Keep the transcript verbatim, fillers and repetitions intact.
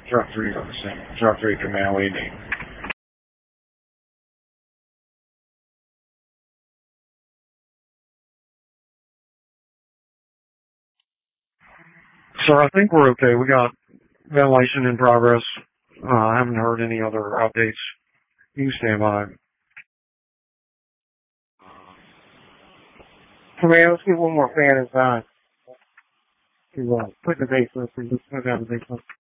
Drop three percent. Drop three to Maui. So I think we're okay. We got ventilation in progress. Uh, I haven't heard any other updates. You can stand by. Come here, let's get one more fan inside. To uh, put in the basement. So you just put down the basement.